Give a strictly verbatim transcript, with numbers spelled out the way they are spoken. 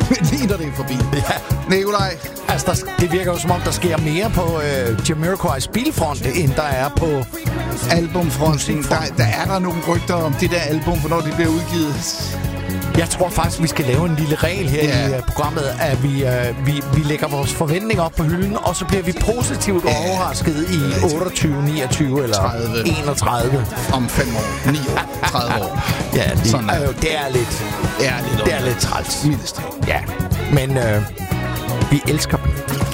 Lige når det er forbi. Ja. Nikolaj. Altså, der, det virker jo som om, der sker mere på øh, Jamiroquai's bilfront, end der er på albumfronten. Der, der er der nogle rygter om det der album, hvornår det bliver udgivet. Jeg tror faktisk, vi skal lave en lille regel her ja. i uh, programmet, at vi, uh, vi, vi lægger vores forventninger op på hylden, og så bliver vi positivt ja. overrasket i otteogtyve, niogtyve eller tredive. enogtredive. Om fem år, ni år, tredive år. Ja, det, Sådan er, øh, det er lidt, er lidt, det er lidt træls. Mildest. Ja, men uh, vi elsker dem.